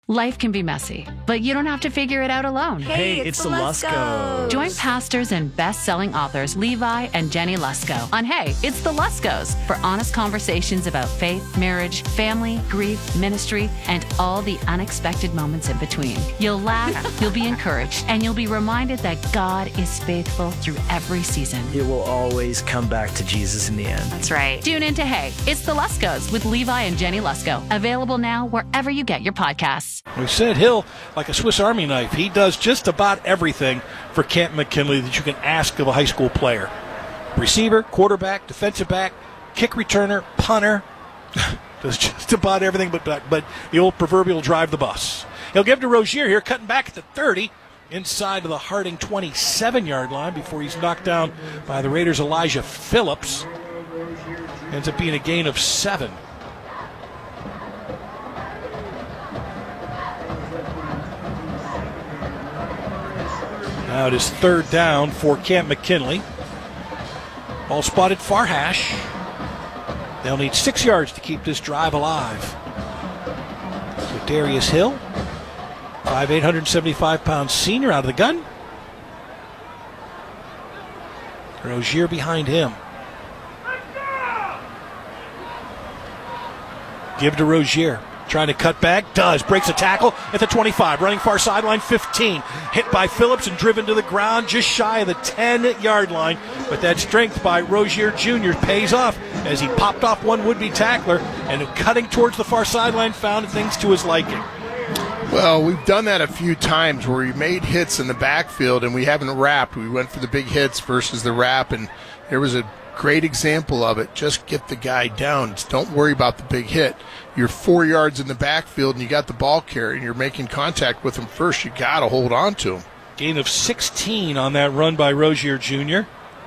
Life can be messy, but you don't have to figure it out alone. Hey, it's the Luskos. Join pastors and best-selling authors Levi and Jenny Lusko on Hey, It's the Luskos for honest conversations about faith, marriage, family, grief, ministry, and all the unexpected moments in between. You'll laugh, you'll be encouraged, and you'll be reminded that God is faithful through every season. It will always come back to Jesus in the end. That's right. Tune in to Hey, It's the Luskos with Levi and Jenny Lusko. Available now wherever you get your podcasts. We said Hill, like a Swiss Army knife, he does just about everything for Canton McKinley that you can ask of a high school player. Receiver, quarterback, defensive back, kick returner, punter. Does just about everything but the old proverbial drive the bus. He'll give to Rozier here, cutting back at the 30, inside of the Harding 27-yard line before he's knocked down by the Raiders' Elijah Phillips. Ends up being a gain of 7. Now it is third down for Camp McKinley. Ball spotted far hash. They'll need 6 yards to keep this drive alive. So Darius Hill, 5'8", 175-pound senior out of the gun. Rozier behind him. Give to Rozier. Trying to cut back, does, breaks a tackle at the 25, running far sideline 15, hit by Phillips and driven to the ground just shy of the 10-yard line, but that strength by Rozier Jr. pays off as he popped off one would-be tackler and cutting towards the far sideline found things to his liking. Well, we've done that a few times where we made hits in the backfield and we haven't wrapped. We went for the big hits versus the wrap, and there was a great example of it. Just get the guy down. Don't worry about the big hit. You're 4 yards in the backfield and you got the ball carrier and you're making contact with him first. You got to hold on to him. Gain of 16 on that run by Rozier Jr.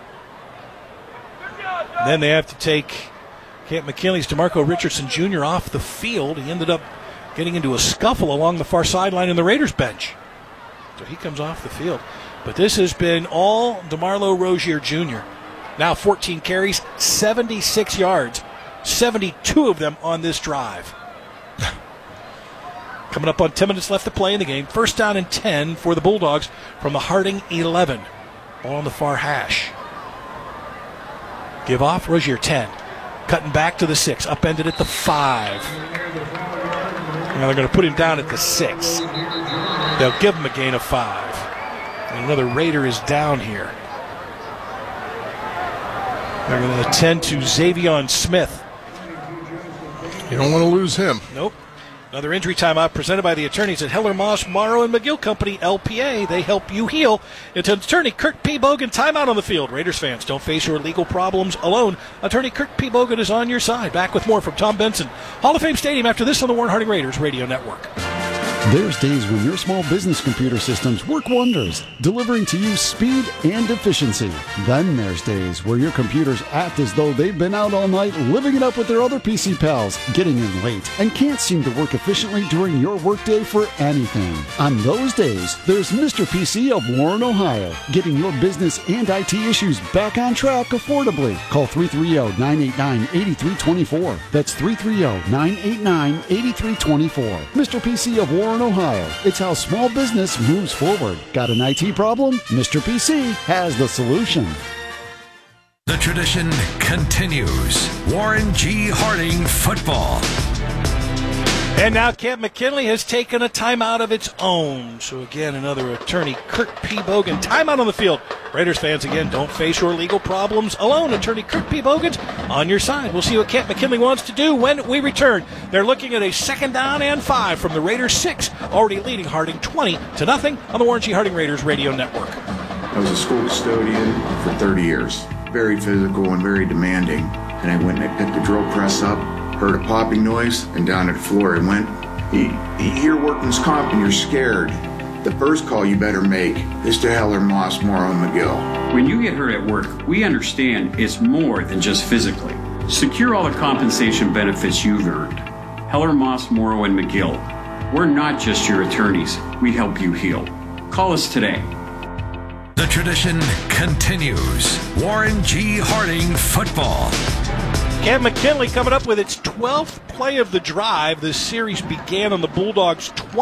Then they have to take Camp McKinley's DeMarco Richardson Jr. off the field. He ended up getting into a scuffle along the far sideline in the Raiders bench. So he comes off the field. But this has been all DeMarlo Rozier Jr. Now 14 carries, 76 yards, 72 of them on this drive. Coming up on 10 minutes left to play in the game. First down and 10 for the Bulldogs from the Harding 11. Ball on the far hash. Give off, Rozier 10. Cutting back to the 6, upended at the 5. Now they're going to put him down at the 6. They'll give him a gain of 5. And another Raider is down here. They're going to attend to Xavion Smith. You don't want to lose him. Nope. Another injury timeout presented by the attorneys at Heller, Moss, Morrow, and McGill Company, LPA. They help you heal. It's attorney Kirk P. Bogan. Timeout on the field. Raiders fans, don't face your legal problems alone. Attorney Kirk P. Bogan is on your side. Back with more from Tom Benson. Hall of Fame Stadium after this on the Warren Harding Raiders Radio Network. There's days when your small business computer systems work wonders, delivering to you speed and efficiency. Then there's days where your computers act as though they've been out all night living it up with their other PC pals, getting in late, and can't seem to work efficiently during your workday for anything. On those days, there's Mr. PC of Warren, Ohio, getting your business and IT issues back on track affordably. Call 330-989-8324. That's 330-989-8324. Mr. PC of Warren, Ohio. It's how small business moves forward. Got an IT problem? Mr. PC has the solution. The tradition continues. Warren G. Harding football. And now Camp McKinley has taken a timeout of its own. So again, another attorney, Kirk P. Bogan. Timeout on the field. Raiders fans, again, don't face your legal problems alone. Attorney Kirk P. Bogan's on your side. We'll see what Camp McKinley wants to do when we return. They're looking at a 2nd down and 5 from the Raiders 6, already leading Harding 20-0 on the Warren G. Harding Raiders Radio Network. I was a school custodian for 30 years. Very physical and very demanding. And I went and I picked the drill press up, heard a popping noise, and down to the floor I went. You hear workman's comp and you're scared. The first call you better make is to Heller, Moss, Morrow, and McGill. When you get hurt at work, we understand it's more than just physically. Secure all the compensation benefits you've earned. Heller, Moss, Morrow, and McGill. We're not just your attorneys. We help you heal. Call us today. The tradition continues. Warren G. Harding football. Camp McKinley coming up with its 12th play of the drive. This series began on the Bulldogs'